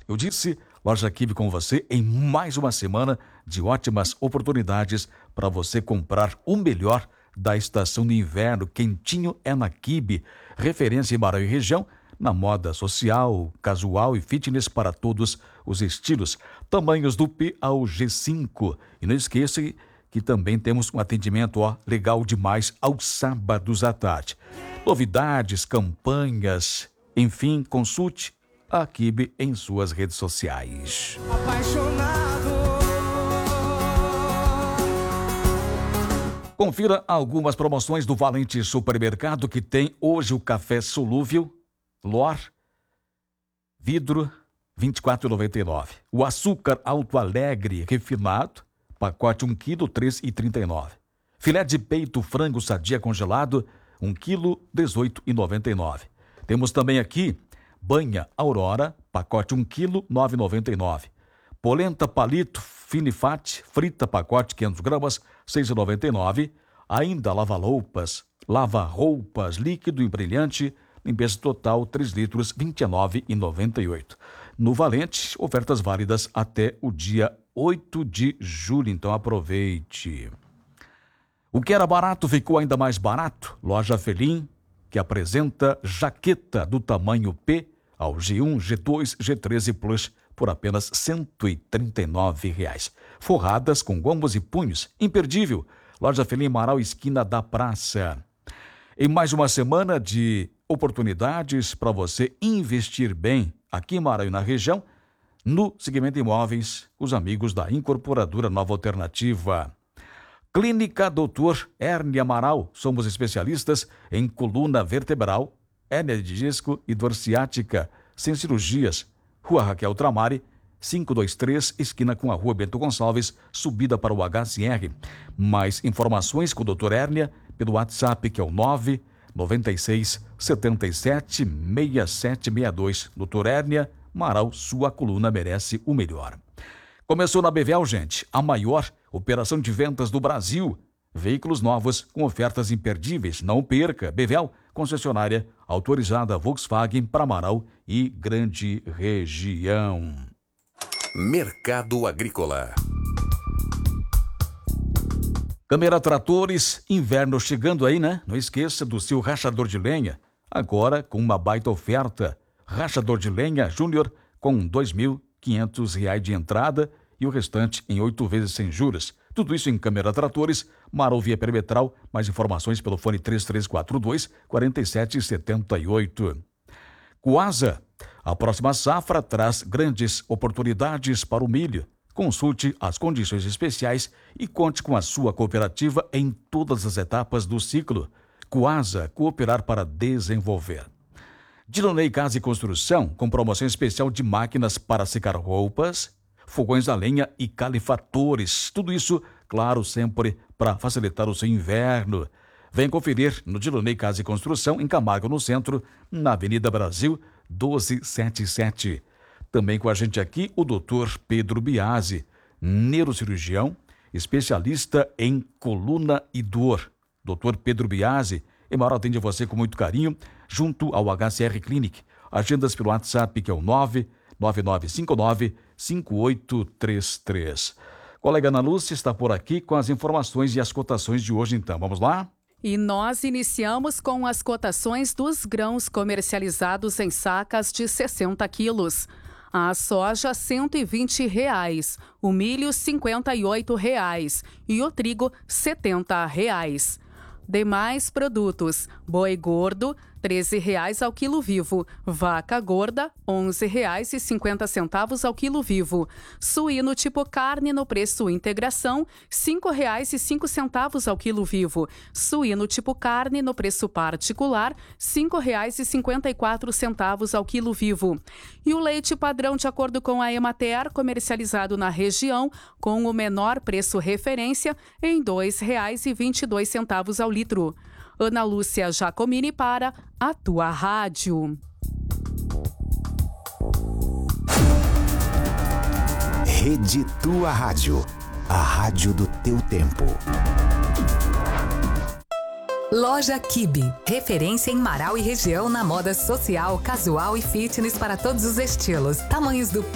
Eu disse, Loja Kibe com você em mais uma semana de ótimas oportunidades para você comprar o melhor da estação de inverno. Quentinho é na Kibe, referência em Maranhão e região, na moda social, casual e fitness para todos os estilos, tamanhos do P ao G5. E não esqueça que também temos um atendimento legal demais aos sábados à tarde. Novidades, campanhas, enfim, consulte a Kibe em suas redes sociais. Apaixonado. Confira algumas promoções do Valente Supermercado, que tem hoje o café solúvel Lor vidro R$ 24,99. O açúcar Alto Alegre refinado, pacote 1 kg, R$ 3,39. Filé de peito frango sadia congelado, 1 kg, R$ 18,99. Temos também aqui banha Aurora, pacote 1 kg, R$ 9,99. Polenta palito finifate, frita, pacote 500 gramas, R$ 6,99. Ainda lava-roupas líquido e brilhante, limpeza total 3 litros, R$ 29,98. No Valente, ofertas válidas até o dia 8 de julho, então aproveite. O que era barato ficou ainda mais barato. Loja Felim, que apresenta jaqueta do tamanho P ao G1, G2, G13 Plus por apenas R$ 139. Forradas com gombos e punhos, imperdível. Loja Felim, Marau, esquina da praça. Em mais uma semana de oportunidades para você investir bem aqui em Maranhão, na região, no segmento imóveis, os amigos da Incorporadora Nova Alternativa. Clínica Doutor Hérnia Amaral, somos especialistas em coluna vertebral, hérnia de disco e dor ciática, sem cirurgias. Rua Raquel Tramari, 523, esquina com a Rua Bento Gonçalves, subida para o HCR. Mais informações com o Dr. Hérnia pelo WhatsApp, que é o 996 77 6762. Dr. Hérnia Amaral, sua coluna merece o melhor. Começou na Bevel, gente, a maior operação de vendas do Brasil. Veículos novos com ofertas imperdíveis. Não perca. Bevel, concessionária autorizada Volkswagen para Amaral e grande região. Mercado Agrícola. Câmara Tratores, inverno chegando aí, né? Não esqueça do seu rachador de lenha, agora com uma baita oferta. Rachador de lenha Júnior com R$ 2.500 de entrada e o restante em 8 vezes sem juros. Tudo isso em Câmara Tratores, Marau Via Perimetral. Mais informações pelo fone 3342-4778. Coasa, a próxima safra traz grandes oportunidades para o milho. Consulte as condições especiais e conte com a sua cooperativa em todas as etapas do ciclo. Coasa, cooperar para desenvolver. Dilonei Casa e Construção, com promoção especial de máquinas para secar roupas, fogões a lenha e calefatores. Tudo isso, claro, sempre para facilitar o seu inverno. Vem conferir no Dilonei Casa e Construção, em Camargo, no centro, na Avenida Brasil, 1277. Também com a gente aqui o Dr. Pedro Biasi, neurocirurgião, especialista em coluna e dor. Dr. Pedro Biasi, Emauro atende você com muito carinho, junto ao HCR Clinic. Agendas pelo WhatsApp, que é o 99959-5833. Colega Ana Lúcia está por aqui com as informações e as cotações de hoje, então. Vamos lá? E nós iniciamos com as cotações dos grãos comercializados em sacas de 60 quilos. A soja, R$ 120, o milho, R$ 58 e o trigo, R$ 70. Demais produtos: boi gordo, R$ 13 ao quilo vivo. Vaca gorda, R$ 11,50 ao quilo vivo. Suíno tipo carne no preço integração, R$ 5,05 ao quilo vivo. Suíno tipo carne no preço particular, R$ 5,54 ao quilo vivo. E o leite padrão, de acordo com a Emater, comercializado na região, com o menor preço referência, em R$ 2,22 ao litro. Ana Lúcia Giacomini para a tua rádio. Rede Tua Rádio, a rádio do teu tempo. Loja Kibe, referência em Marau e região na moda social, casual e fitness para todos os estilos, tamanhos do